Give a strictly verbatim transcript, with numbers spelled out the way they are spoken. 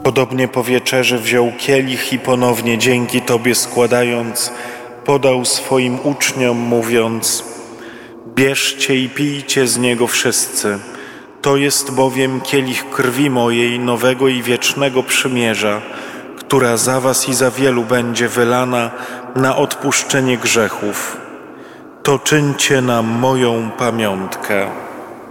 Podobnie po wieczerzy wziął kielich i ponownie dzięki Tobie składając, podał swoim uczniom, mówiąc: bierzcie i pijcie z niego wszyscy. To jest bowiem kielich krwi mojej nowego i wiecznego przymierza, która za was i za wielu będzie wylana na odpuszczenie grzechów. To czyńcie na moją pamiątkę.